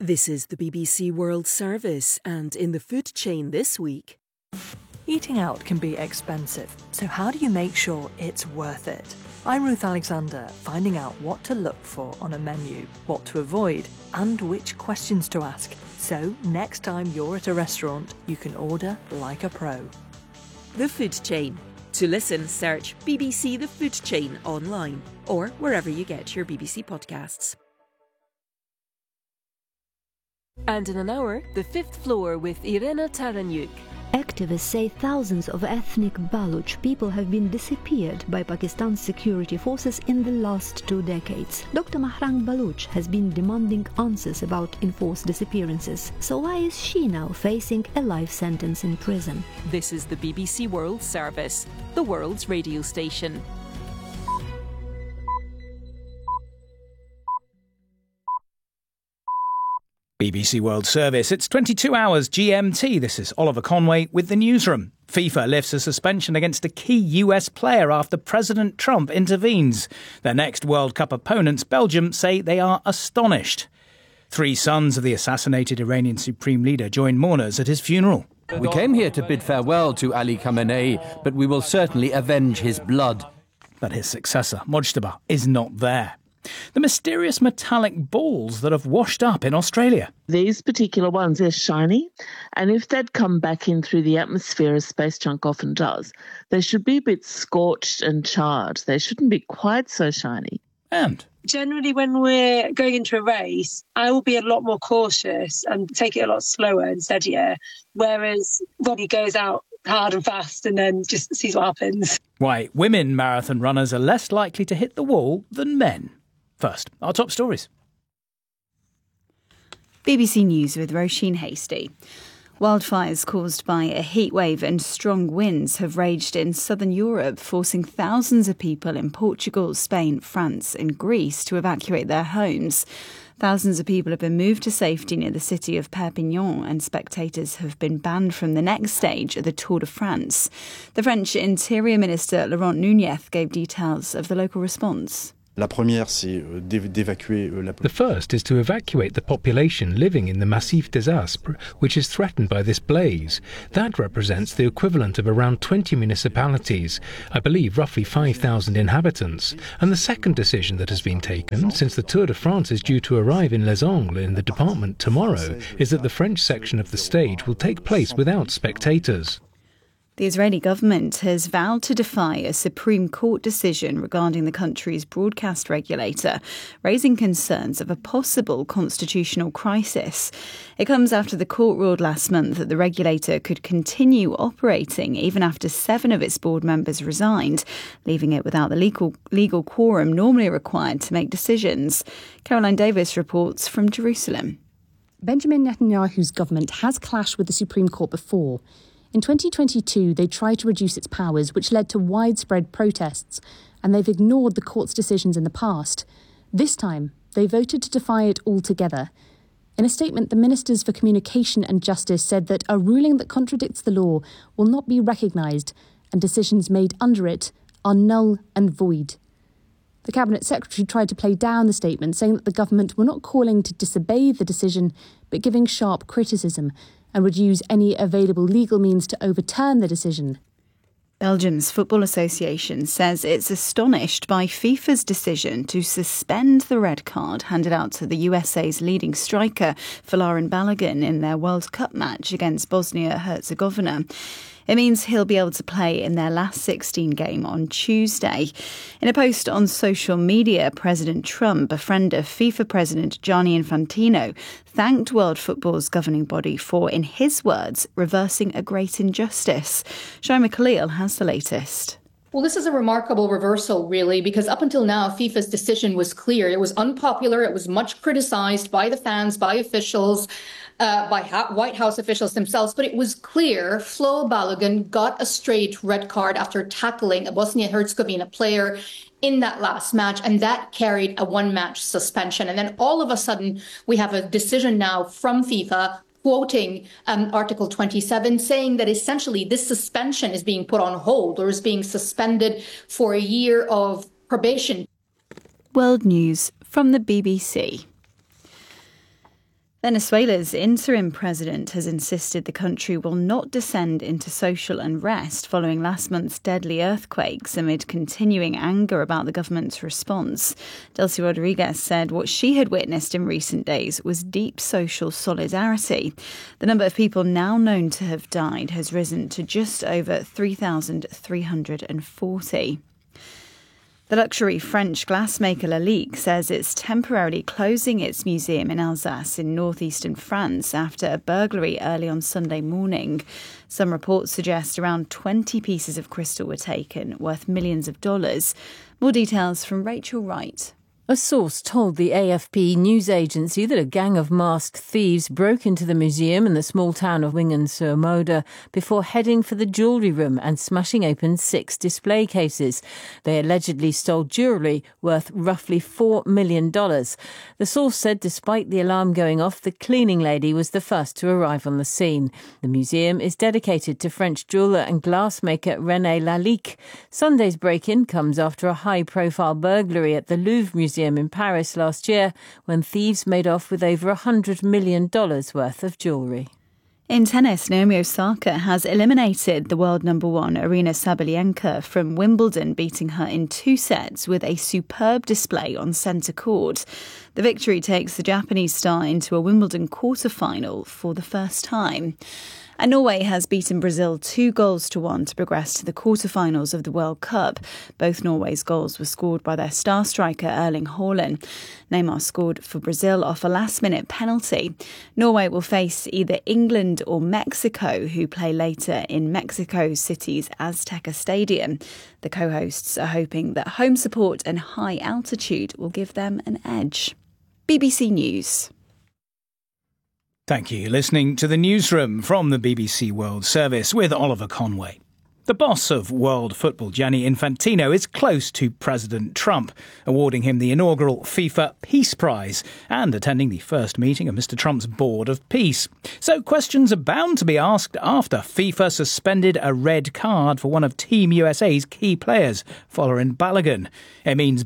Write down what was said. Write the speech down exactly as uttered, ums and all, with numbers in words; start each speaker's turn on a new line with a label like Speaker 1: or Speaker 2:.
Speaker 1: This is the B B C World Service, and in the food chain this week.
Speaker 2: Eating out can be expensive, so how do you make sure it's worth it? I'm Ruth Alexander, finding out what to look for on a menu, what to avoid, and which questions to ask. So next time you're at a restaurant, you can order like a pro.
Speaker 1: The Food Chain. To listen, search B B C The Food Chain online or wherever you get your B B C podcasts. And in an hour, the fifth floor with Irena Taranyuk.
Speaker 3: Activists say thousands of ethnic Baloch people have been disappeared by Pakistan's security forces in the last two decades. Doctor Mahrang Baloch has been demanding answers about enforced disappearances. So why is she now facing a life sentence in prison?
Speaker 1: This is the B B C World Service, the world's radio station.
Speaker 4: B B C World Service. It's twenty-two hours G M T. This is Oliver Conway with the newsroom. FIFA lifts a suspension against a key U S player after President Trump intervenes. Their next World Cup opponents, Belgium, say they are astonished. Three sons of the assassinated Iranian supreme leader join mourners at his funeral.
Speaker 5: We came here to bid farewell to Ali Khamenei, but we will certainly avenge his blood.
Speaker 4: But his successor, Mojtaba, is not there. The mysterious metallic balls that have washed up in Australia.
Speaker 6: These particular ones, they're shiny, and if they'd come back in through the atmosphere, as space junk often does, they should be a bit scorched and charred. They shouldn't be quite so shiny.
Speaker 4: And
Speaker 7: generally, when we're going into a race, I will be a lot more cautious and take it a lot slower and steadier, whereas Roddy goes out hard and fast and then just sees what happens.
Speaker 4: Why women marathon runners are less likely to hit the wall than men. First, our top stories.
Speaker 8: B B C News with Roisin Hasty. Wildfires caused by a heatwave and strong winds have raged in southern Europe, forcing thousands of people in Portugal, Spain, France and Greece to evacuate their homes. Thousands of people have been moved to safety near the city of Perpignan, and spectators have been banned from the next stage of the Tour de France. The French Interior Minister Laurent Nunez gave details of the local response.
Speaker 9: La première, c'est d'évacuer la...
Speaker 10: The first is to evacuate the population living in the Massif des Aspres, which is threatened by this blaze. That represents the equivalent of around twenty municipalities, I believe roughly five thousand inhabitants. And the second decision that has been taken, since the Tour de France is due to arrive in Les Angles in the department tomorrow, is that the French section of the stage will take place without spectators.
Speaker 8: The Israeli government has vowed to defy a Supreme Court decision regarding the country's broadcast regulator, raising concerns of a possible constitutional crisis. It comes after the court ruled last month that the regulator could continue operating even after seven of its board members resigned, leaving it without the legal, legal quorum normally required to make decisions. Caroline Davis reports from Jerusalem.
Speaker 11: Benjamin Netanyahu's government has clashed with the Supreme Court before. In twenty twenty-two, they tried to reduce its powers, which led to widespread protests, and they've ignored the court's decisions in the past. This time, they voted to defy it altogether. In a statement, the Ministers for Communication and Justice said that a ruling that contradicts the law will not be recognised, and decisions made under it are null and void. The Cabinet Secretary tried to play down the statement, saying that the government were not calling to disobey the decision, but giving sharp criticism, and would use any available legal means to overturn the decision.
Speaker 8: Belgium's Football Association says it's astonished by FIFA's decision to suspend the red card handed out to the U S A's leading striker, Folarin Balogun, in their World Cup match against Bosnia-Herzegovina. It means he'll be able to play in their last sixteen game on Tuesday. In a post on social media, President Trump, a friend of FIFA President Gianni Infantino, thanked world football's governing body for, in his words, reversing a great injustice. Shaima Khalil has the latest.
Speaker 12: Well, this is a remarkable reversal, really, because up until now, FIFA's decision was clear. It was unpopular. It was much criticized by the fans, by officials, uh, by ha- White House officials themselves. But it was clear Flo Balogun got a straight red card after tackling a Bosnia-Herzegovina player in that last match, and that carried a one-match suspension. And then all of a sudden, we have a decision now from FIFA quoting um, Article twenty-seven, saying that essentially this suspension is being put on hold or is being suspended for a year of probation.
Speaker 8: World News from the B B C. Venezuela's interim president has insisted the country will not descend into social unrest following last month's deadly earthquakes amid continuing anger about the government's response. Delcy Rodriguez said what she had witnessed in recent days was deep social solidarity. The number of people now known to have died has risen to just over three thousand three hundred forty. The luxury French glassmaker Lalique says it's temporarily closing its museum in Alsace in northeastern France after a burglary early on Sunday morning. Some reports suggest around twenty pieces of crystal were taken, worth millions of dollars. More details from Rachel Wright.
Speaker 13: A source told the A F P news agency that a gang of masked thieves broke into the museum in the small town of Wingen-sur-Moder before heading for the jewellery room and smashing open six display cases. They allegedly stole jewellery worth roughly four million dollars. The source said despite the alarm going off, the cleaning lady was the first to arrive on the scene. The museum is dedicated to French jeweller and glassmaker René Lalique. Sunday's break-in comes after a high-profile burglary at the Louvre Museum in Paris last year when thieves made off with over one hundred million dollars worth of jewellery.
Speaker 8: In tennis, Naomi Osaka has eliminated the world number one Aryna Sabalenka from Wimbledon, beating her in two sets with a superb display on centre court. The victory takes the Japanese star into a Wimbledon quarter-final for the first time. And Norway has beaten Brazil two goals to one to progress to the quarterfinals of the World Cup. Both Norway's goals were scored by their star striker Erling Haaland. Neymar scored for Brazil off a last-minute penalty. Norway will face either England or Mexico, who play later in Mexico City's Azteca Stadium. The co-hosts are hoping that home support and high altitude will give them an edge. B B C News.
Speaker 4: Thank you. Listening to the newsroom from the B B C World Service with Oliver Conway. The boss of world football, Gianni Infantino, is close to President Trump, awarding him the inaugural FIFA Peace Prize and attending the first meeting of Mister Trump's Board of Peace. So questions are bound to be asked after FIFA suspended a red card for one of Team U S A's key players, Folarin Balogun. It means